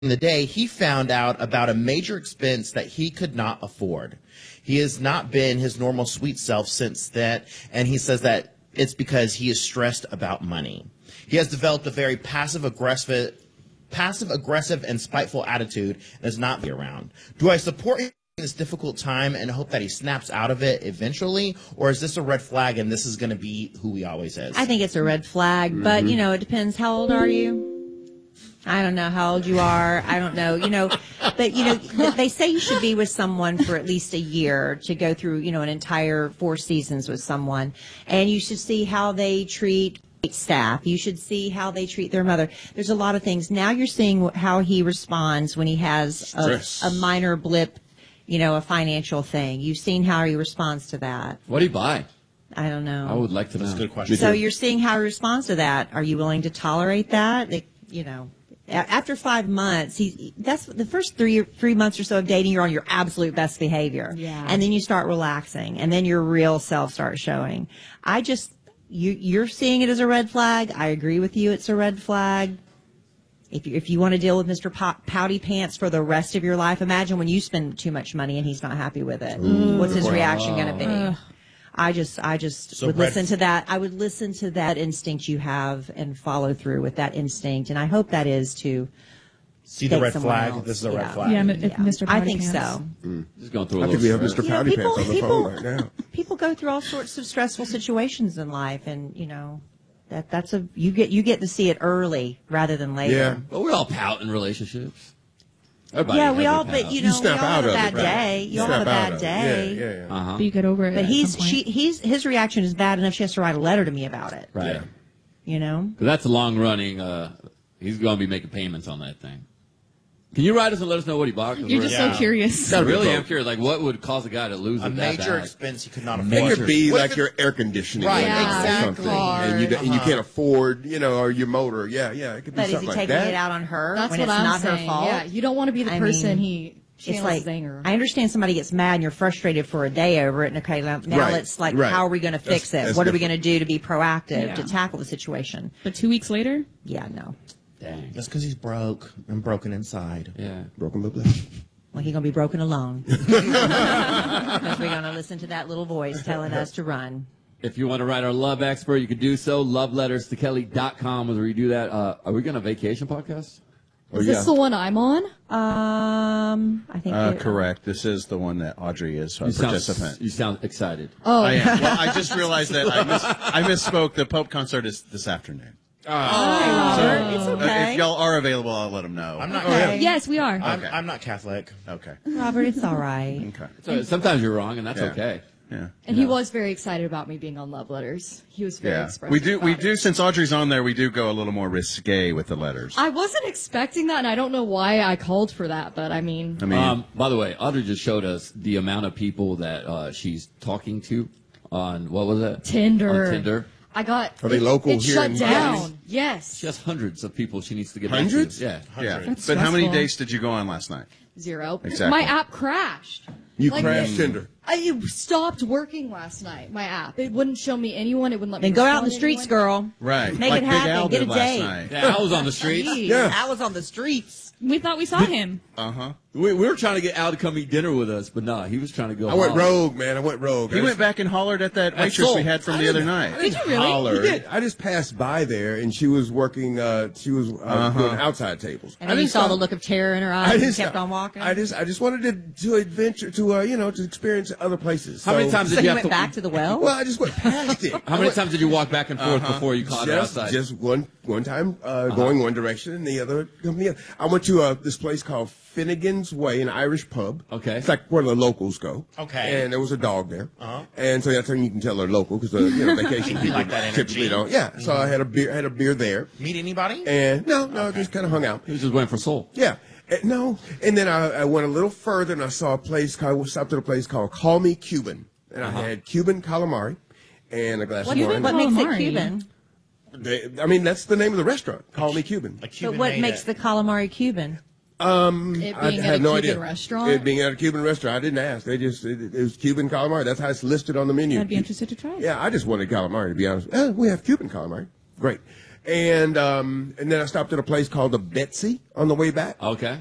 the day, he found out about a major expense that he could not afford. He has not been his normal sweet self since that, and he says that it's because he is stressed about money. He has developed a very passive-aggressive and spiteful attitude and does not be around. Do I support him in this difficult time and hope that he snaps out of it eventually, or is this a red flag and this is going to be who he always is? I think it's a red flag, but, it depends. How old are you? I don't know how old you are. I don't know, but, they say you should be with someone for at least a year to go through, an entire 4 seasons with someone. And you should see how they treat staff. You should see how they treat their mother. There's a lot of things. Now you're seeing how he responds when he has a minor blip, a financial thing. You've seen how he responds to that. What do you buy? I don't know. I would like to know. That's a good question. So you're seeing how he responds to that. Are you willing to tolerate that? After 5 months, that's the first three months or so of dating, you're on your absolute best behavior. Yeah. And then you start relaxing, and then your real self starts showing. You're seeing it as a red flag. I agree with you. It's a red flag. If you want to deal with Mr. Pouty Pants for the rest of your life, imagine when you spend too much money and he's not happy with it. What's his reaction going to be? I just would listen to that. I would listen to that instinct you have and follow through with that instinct. And I hope that is to see the red flag. Else. This is a red flag. Yeah, Mr. Pouty I think Pants. so. Just going through a I think we have Mr. Pouty Pants on the phone right now. People go through all sorts of stressful situations in life, and you get to see it early rather than later. Yeah. But we all pout in relationships. We all, but you we all snap have out a of bad it, right? day. You all have a bad day. Yeah. Uh-huh. But you get over it. But at some point. his reaction is bad enough. She has to write a letter to me about it. Right. Yeah. Because that's a long running. He's going to be making payments on that thing. Can you write us and let us know what he bought? You're just so curious. I really am curious. Like, what would cause a guy to lose a major expense he could not afford? It could be like your air conditioning, right? Exactly. And you can't afford, or your motor. Yeah. It could be But is something he like taking that. it out on her That's when what it's I'm not saying. her fault? Yeah, you don't want to be the person he it's channels like his anger. I understand somebody gets mad and you're frustrated for a day over it, and okay, now it's like, how are we going to fix it? That's what are we different. going to do to be proactive Yeah. to tackle the situation? But 2 weeks later? Yeah, no. Dang. That's because he's broke and broken inside. Yeah. Broken but blessed. Well, he's going to be broken alone. Because we're going to listen to that little voice telling us to run. If you want to write our love expert, you can do so. Loveletterstokelly.com is where you do that. Are we going to vacation podcast? Is this the one I'm on? I think correct. This is the one that Audrey is a participant. You sound excited. Oh. I am. Well, I just realized that I misspoke. The Pope concert is this afternoon. It's okay. If y'all are available, I'll let them know. I'm not. Okay. Yes, we are. I'm not Catholic. Okay. Robert, it's all right. Okay. So sometimes you're wrong, and that's Yeah. okay. Yeah. And he was very excited about me being on Love Letters. He was very expressive. We do. Since Audrey's on there, we do go a little more risque with the letters. I wasn't expecting that, and I don't know why I called for that, but I mean. By the way, Audrey just showed us the amount of people that she's talking to on, what was that? Tinder. On Tinder. I got. Are they local it here shut in down. Miami? Yes. She has hundreds of people she needs to get Hundreds? back to. Yeah. Yeah. That's But how many stressful. dates did you go on last night? 0. Exactly. My app crashed. You Like, crashed Tinder. It stopped working last night, my app. It wouldn't show me anyone. It wouldn't let me Then go out in the respond to streets, anyone. girl. Right. Make like it Big happen. Al Get did a last date. night. Yeah, I was on the streets. Yeah. I was on the streets. We thought we saw him. Uh-huh. We were trying to get Al to come eat dinner with us, but no, he was trying to go. I went home. rogue, man. I went rogue. He went back and hollered at that waitress Soul. we had from the other night. Did you really? Holler. I just passed by there, and she was working. She was doing outside tables. And then you saw the look of terror in her eyes and kept on walking. I just wanted to adventure to experience other places. How many times So did you you went have to? back to the well? Well, I just went past it. How many times did you walk back and forth before you caught her outside? Just one time going one direction and the other coming the other. I went to this place called Finnegan's Way, an Irish pub. Okay. It's like where the locals go. Okay. And there was a dog there. And so that's how you can tell they're local because vacation people like that typically energy. don't. Yeah. So I had a beer there. Meet anybody? And no, just kind of hung out. He was just waiting for Soul. Yeah. No. And then I went a little further and I saw a place stopped at a place called Call Me Cuban. And I had Cuban calamari and a glass of wine. What makes it Calamari. Cuban? That's the name of the restaurant. Call Me Cuban. A Cuban But what made makes it. the calamari Cuban? It I being had at a no Cuban idea. restaurant. It being at a Cuban restaurant. I didn't ask. They just, it was Cuban calamari. That's how it's listed on the menu. I'd be interested to try it. Yeah, I just wanted calamari, to be honest. We have Cuban calamari. Great. And then I stopped at a place called the Betsy on the way back. Okay.